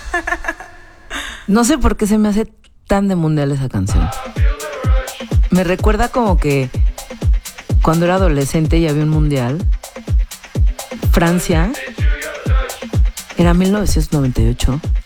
No sé por qué se me hace tan de mundial esa canción. Me recuerda como que cuando era adolescente y había un mundial. Francia. Era 1998.